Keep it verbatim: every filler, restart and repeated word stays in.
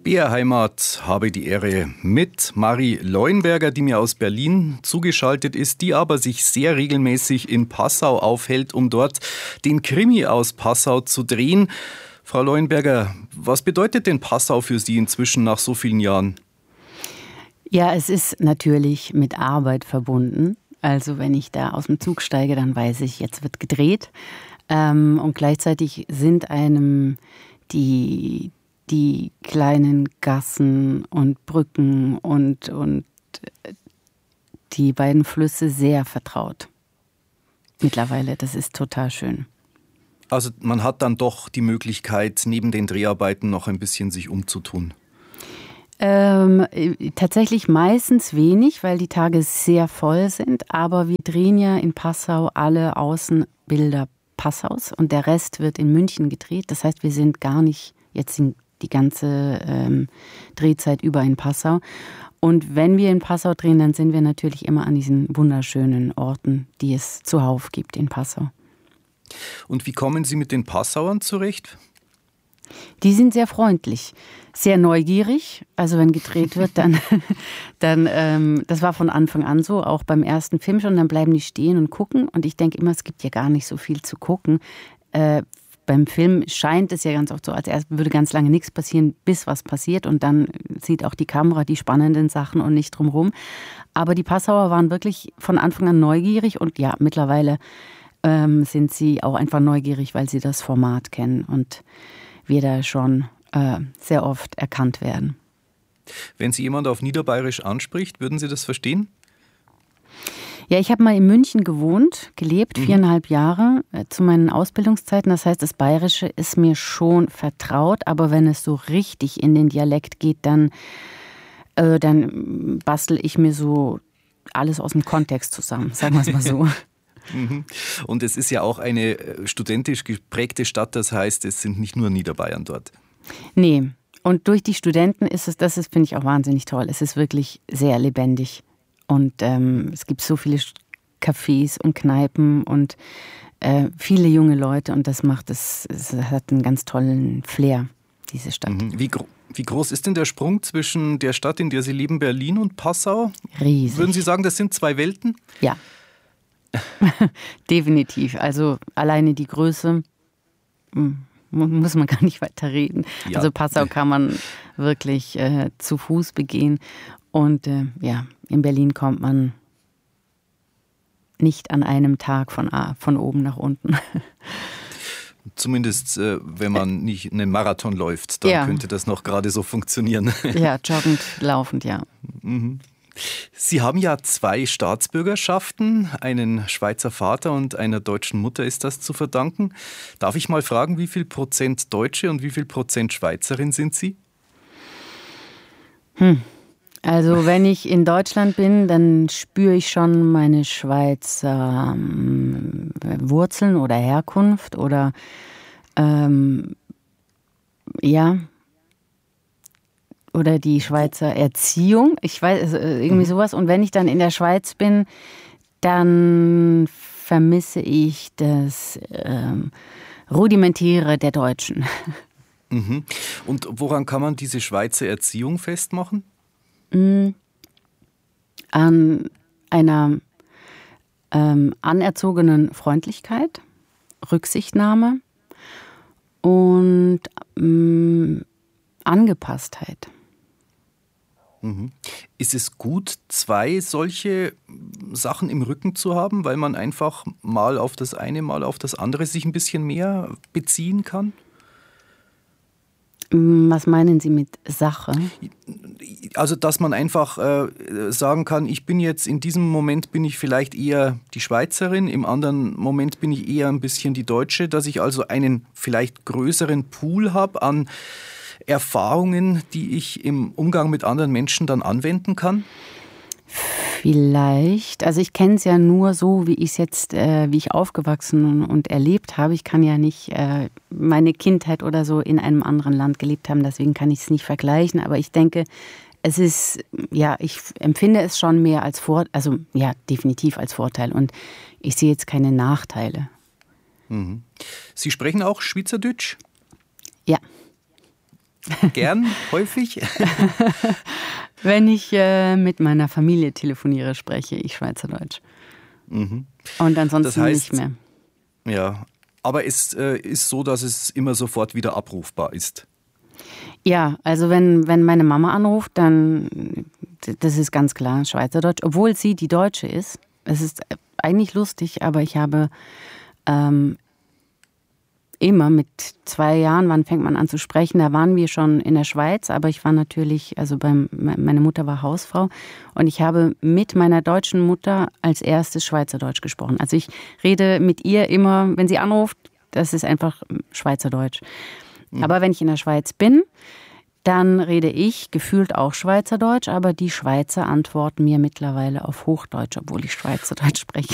B R Heimat habe die Ehre mit Marie Leuenberger, die mir aus Berlin zugeschaltet ist, die aber sich sehr regelmäßig in Passau aufhält, um dort den Krimi aus Passau zu drehen. Frau Leuenberger, was bedeutet denn Passau für Sie inzwischen nach so vielen Jahren? Ja, es ist natürlich mit Arbeit verbunden. Also wenn ich da aus dem Zug steige, dann weiß ich, jetzt wird gedreht. Ähm, und gleichzeitig sind einem die, die kleinen Gassen und Brücken und, und die beiden Flüsse sehr vertraut. Mittlerweile, das ist total schön. Also man hat dann doch die Möglichkeit, neben den Dreharbeiten noch ein bisschen sich umzutun. Ähm, tatsächlich meistens wenig, weil die Tage sehr voll sind. Aber wir drehen ja in Passau alle Außenbilder Passaus und der Rest wird in München gedreht. Das heißt, wir sind gar nicht jetzt die ganze ähm, Drehzeit über in Passau. Und wenn wir in Passau drehen, dann sind wir natürlich immer an diesen wunderschönen Orten, die es zuhauf gibt in Passau. Und wie kommen Sie mit den Passauern zurecht? Die sind sehr freundlich, sehr neugierig. Also wenn gedreht wird, dann, dann ähm, das war von Anfang an so, auch beim ersten Film schon, dann bleiben die stehen und gucken. Und ich denke immer, es gibt ja gar nicht so viel zu gucken. Äh, beim Film scheint es ja ganz oft so, als erst würde ganz lange nichts passieren, bis was passiert. Und dann sieht auch die Kamera die spannenden Sachen und nicht drumherum. Aber die Passauer waren wirklich von Anfang an neugierig. Und ja, mittlerweile ähm, sind sie auch einfach neugierig, weil sie das Format kennen und wir da schon äh, sehr oft erkannt werden. Wenn Sie jemand auf Niederbayerisch anspricht, würden Sie das verstehen? Ja, ich habe mal in München gewohnt, gelebt, mhm. viereinhalb Jahre äh, zu meinen Ausbildungszeiten. Das heißt, das Bayerische ist mir schon vertraut, aber wenn es so richtig in den Dialekt geht, dann, äh, dann bastel ich mir so alles aus dem Kontext zusammen, sagen wir es mal so. Und es ist ja auch eine studentisch geprägte Stadt, das heißt, es sind nicht nur Niederbayern dort. Nee, und durch die Studenten ist es, das ist, finde ich auch wahnsinnig toll, es ist wirklich sehr lebendig. Und ähm, es gibt so viele Cafés und Kneipen und äh, viele junge Leute und das macht es, es hat einen ganz tollen Flair, diese Stadt. Wie, gro- wie groß ist denn der Sprung zwischen der Stadt, in der Sie leben, Berlin und Passau? Riesig. Würden Sie sagen, das sind zwei Welten? Ja. Definitiv. Also alleine die Größe muss man gar nicht weiter reden. Ja. Also Passau kann man wirklich äh, zu Fuß begehen. Und äh, ja, in Berlin kommt man nicht an einem Tag von, von oben nach unten. Zumindest, äh, wenn man nicht einen Marathon läuft, dann ja. könnte das noch gerade so funktionieren. Ja, joggend, laufend, ja. Mhm. Sie haben ja zwei Staatsbürgerschaften, einen Schweizer Vater und einer deutschen Mutter ist das zu verdanken. Darf ich mal fragen, wie viel Prozent Deutsche und wie viel Prozent Schweizerin sind Sie? Hm. Also wenn ich in Deutschland bin, dann spüre ich schon meine Schweizer ähm, Wurzeln oder Herkunft oder ähm, ja... oder die Schweizer Erziehung, ich weiß, irgendwie sowas. Und wenn ich dann in der Schweiz bin, dann vermisse ich das ähm, Rudimentäre der Deutschen. Mhm. Und woran kann man diese Schweizer Erziehung festmachen? An einer ähm, anerzogenen Freundlichkeit, Rücksichtnahme und ähm, Angepasstheit. Ist es gut, zwei solche Sachen im Rücken zu haben, weil man einfach mal auf das eine, mal auf das andere sich ein bisschen mehr beziehen kann? Was meinen Sie mit Sache? Also, dass man einfach äh, sagen kann, ich bin jetzt in diesem Moment bin ich vielleicht eher die Schweizerin, im anderen Moment bin ich eher ein bisschen die Deutsche, dass ich also einen vielleicht größeren Pool habe an Erfahrungen, die ich im Umgang mit anderen Menschen dann anwenden kann? Vielleicht. Also ich kenne es ja nur so, wie ich es jetzt, äh, wie ich aufgewachsen und erlebt habe. Ich kann ja nicht äh, meine Kindheit oder so in einem anderen Land gelebt haben, deswegen kann ich es nicht vergleichen. Aber ich denke, es ist, ja, ich empfinde es schon mehr als Vorteil, also ja, definitiv als Vorteil. Und ich sehe jetzt keine Nachteile. Mhm. Sie sprechen auch Schweizerdeutsch? Ja. Gern, häufig? Wenn ich äh, mit meiner Familie telefoniere, spreche ich Schweizerdeutsch. Mhm. Und ansonsten das heißt, nicht mehr. Ja, aber es äh, ist so, dass es immer sofort wieder abrufbar ist. Ja, also wenn, wenn meine Mama anruft, dann, das ist ganz klar Schweizerdeutsch, obwohl sie die Deutsche ist. Es ist eigentlich lustig, aber ich habe ähm, immer mit zwei Jahren, wann fängt man an zu sprechen, da waren wir schon in der Schweiz, aber ich war natürlich, also beim, meine Mutter war Hausfrau und ich habe mit meiner deutschen Mutter als erstes Schweizerdeutsch gesprochen. Also ich rede mit ihr immer, wenn sie anruft, das ist einfach Schweizerdeutsch. Mhm. Aber wenn ich in der Schweiz bin, dann rede ich gefühlt auch Schweizerdeutsch, aber die Schweizer antworten mir mittlerweile auf Hochdeutsch, obwohl ich Schweizerdeutsch spreche.